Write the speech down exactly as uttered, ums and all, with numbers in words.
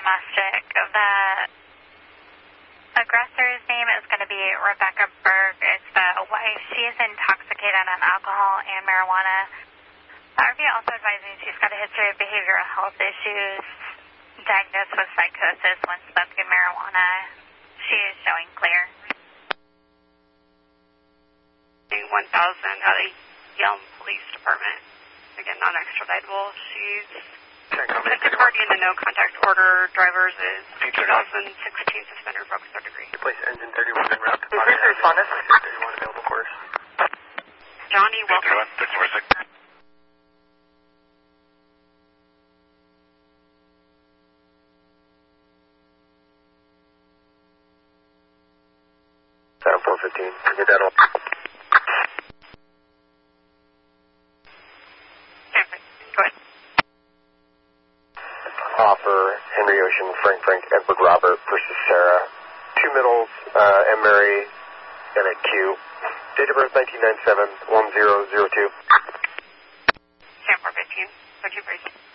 domestic. The aggressor's name is going to be Rebecca Berg. It's the wife. She is intoxicated on alcohol and marijuana. R V also advising she's got a history of behavioral health issues, diagnosed with psychosis when smoking marijuana. She is showing clear. one thousand out of Yelm Police Department. Again, non-extraditable. She's a party in the no contact order. Drivers is two thousand sixteen suspended focus third degree. Replace engine thirty-one en route. Please respond us. thirty-one available course. Johnny, welcome. Sound four fifteen. Get that all. Go ahead. Offer Henry Ocean, Frank Frank, Edward Robert versus Sarah. Two middles, uh, M. Mary, and a Q. Date of birth nineteen ninety-seven, one zero zero two. Sam four fifteen. Go to brace.